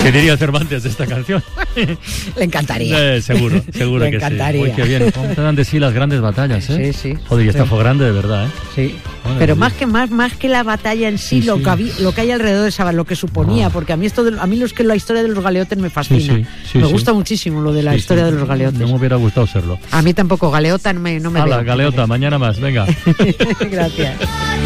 ¿Qué diría Cervantes de esta canción? Le encantaría. Seguro Le que encantaría. sí. Uy, qué bien. ¿Cómo te dan de sí las grandes batallas, eh? Sí. Joder, y esta fue grande de verdad, ¿eh? Sí. Joder, Pero Dios. más que la batalla en sí, Sí, lo sí. que hay alrededor de esa, lo que suponía, porque a mí es que la historia de los galeotes me fascina. Sí, me sí. gusta muchísimo lo de la Sí, historia sí. de los galeotes. No me hubiera gustado serlo. A mí tampoco, galeota no me Hala, veo. galeota, mañana más, venga. Gracias.